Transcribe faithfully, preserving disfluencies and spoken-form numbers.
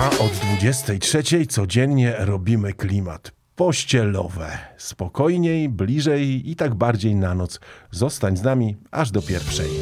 A od dwudziestej trzeciej codziennie robimy klimat pościelowe. Spokojniej, bliżej i tak bardziej na noc. Zostań z nami aż do pierwszej.